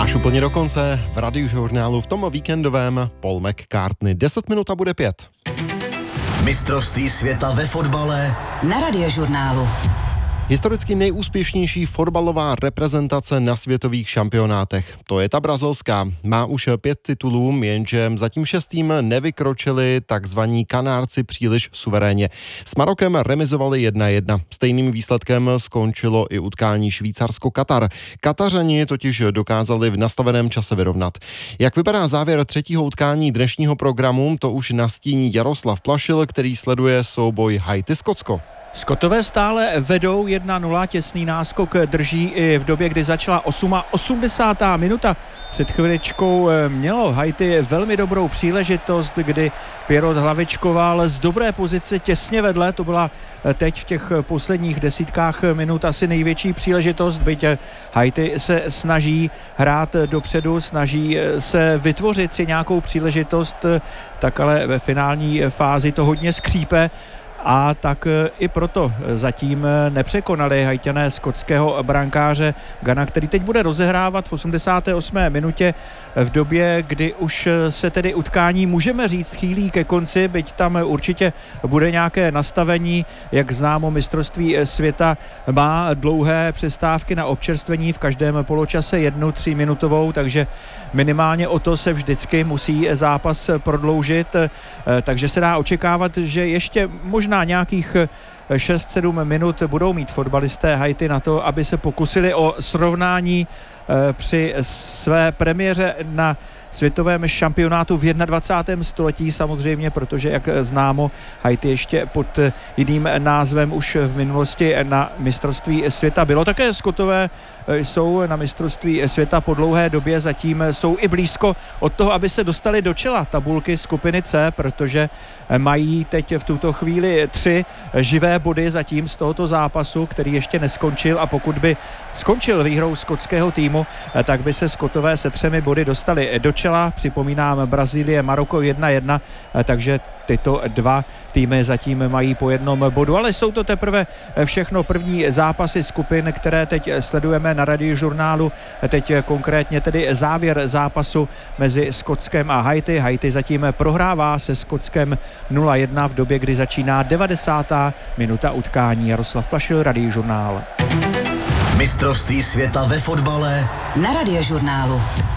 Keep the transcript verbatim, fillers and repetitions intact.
Až úplně do konce v Radiožurnálu v tom víkendovém Paul McCartney. deset minut a bude pět. Mistrovství světa ve fotbale na Radiožurnálu. Historicky nejúspěšnější fotbalová reprezentace na světových šampionátech. To je ta brazilská. Má už pět titulů, jenže zatím šestým nevykročili takzvaní Kanárci příliš suverénně. S Marokem remizovali jedna jedna. Stejným výsledkem skončilo i utkání Švýcarsko-Katar. Katařani totiž dokázali v nastaveném čase vyrovnat. Jak vypadá závěr třetího utkání dnešního programu, to už nastíní Jaroslav Plašil, který sleduje souboj Haiti-Skotsko. Skotové stále vedou jedna nula, těsný náskok drží i v době, kdy začala osmdesátá osmá minuta. Před chviličkou mělo Haiti velmi dobrou příležitost, kdy Pierrot hlavičkoval z dobré pozice těsně vedle. To byla teď v těch posledních desítkách minut asi největší příležitost, byť Haiti se snaží hrát dopředu, snaží se vytvořit si nějakou příležitost, tak ale ve finální fázi to hodně skřípe. A tak i proto zatím nepřekonali Haťané skotského brankáře Gana, který teď bude rozehrávat v osmdesáté osmé minutě v době, kdy už se tedy utkání můžeme říct chýlí ke konci, byť tam určitě bude nějaké nastavení. Jak známo, mistrovství světa má dlouhé přestávky na občerstvení, v každém poločase jednu tříminutovou, takže minimálně o to se vždycky musí zápas prodloužit, takže se dá očekávat, že ještě možná nějakých šest sedm minut budou mít fotbalisté Haiti na to, aby se pokusili o srovnání při své premiéře na světovém šampionátu v dvacátém prvním století samozřejmě, protože jak známo, Haiti ještě pod jiným názvem už v minulosti na mistrovství světa bylo. Také Skotové jsou na mistrovství světa po dlouhé době, zatím jsou i blízko od toho, aby se dostali do čela tabulky skupiny C, protože mají teď v tuto chvíli tři živé body zatím z tohoto zápasu, který ještě neskončil, a pokud by skončil výhrou skotského týmu, tak by se Skotové se třemi body dostali do čela. Připomínám, Brazílie, Maroko jedna jedna, takže tyto dva týmy zatím mají po jednom bodu, ale jsou to teprve všechno první zápasy skupin, které teď sledujeme na Radiožurnálu. Teď konkrétně tedy závěr zápasu mezi Skotskem a Haiti. Haiti zatím prohrává se Skotskem nula jedna v době, kdy začíná devadesátá minuta utkání. Jaroslav Plašil, Radiožurnál. Mistrovství světa ve fotbale na Radiožurnálu.